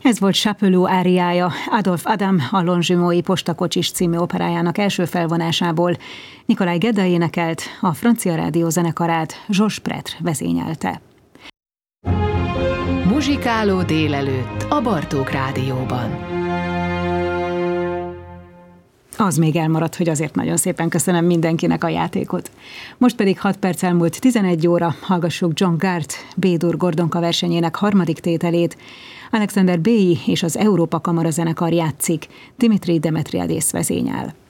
Ez volt Chapelou áriája, Adolphe Adam a Longjumeau-i Postakocsis című operájának első felvonásából. Nikolaj Gedda énekelt, a francia rádió zenekarát Georges Pretre vezényelte. Muzsikáló délelőtt a Bartók Rádióban. Az még elmaradt, hogy azért nagyon szépen köszönöm mindenkinek a játékot. Most pedig 6 perc elmúlt 11 óra, hallgassuk John Gart B-dur Gordonka versenyének harmadik tételét. Alexander Béi és az Európa Kamara zenekar játszik, Dimitri Demetriadis vezényel.